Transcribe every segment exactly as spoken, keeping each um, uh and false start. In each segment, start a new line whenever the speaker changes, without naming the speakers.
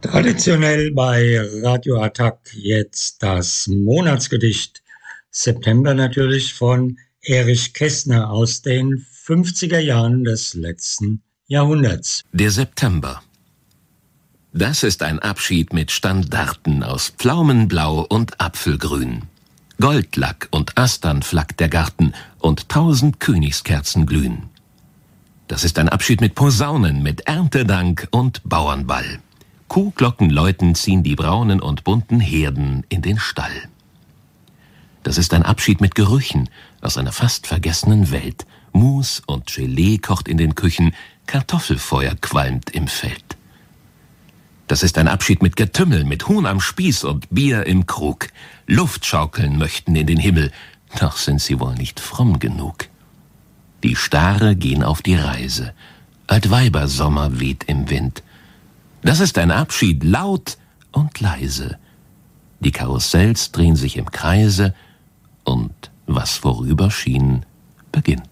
Traditionell bei Radio Attack jetzt das Monatsgedicht September natürlich von Erich Kästner aus den fünfziger Jahren des letzten Jahrhunderts.
Der September. Das ist ein Abschied mit Standarten aus Pflaumenblau und Apfelgrün. Goldlack und Astern flackt der Garten und tausend Königskerzen glühen. Das ist ein Abschied mit Posaunen, mit Erntedank und Bauernball. Kuhglocken läuten ziehen die braunen und bunten Herden in den Stall. Das ist ein Abschied mit Gerüchen aus einer fast vergessenen Welt. Mus und Gelee kocht in den Küchen, Kartoffelfeuer qualmt im Feld. Das ist ein Abschied mit Getümmel, mit Huhn am Spieß und Bier im Krug. Luftschaukeln möchten in den Himmel, doch sind sie wohl nicht fromm genug. Die Stare gehen auf die Reise, Altweibersommer weht im Wind. Das ist ein Abschied laut und leise. Die Karussells drehen sich im Kreise und was vorüber schien, beginnt.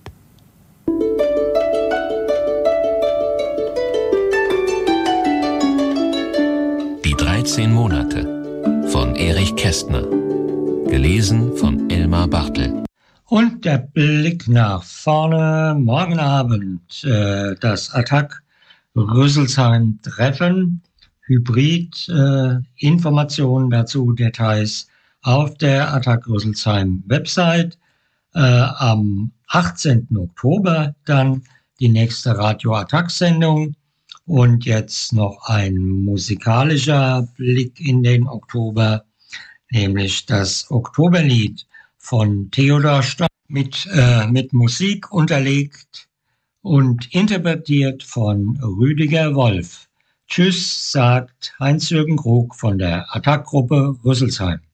Die dreizehn Monate von Erich Kästner. Gelesen von Elmar Bartel.
Und der Blick nach vorne. Morgen Abend äh, das Attack Rüsselsheim-Treffen. Hybrid. Äh, Informationen dazu, Details auf der Attack Rüsselsheim Website. Äh, am achtzehnten Oktober dann die nächste Radio-Attack-Sendung. Und jetzt noch ein musikalischer Blick in den Oktober, nämlich das Oktoberlied von Theodor Storm mit, äh, mit Musik unterlegt und interpretiert von Rüdiger Wolf. Tschüss, sagt Heinz-Jürgen Krug von der Attack-Gruppe Rüsselsheim.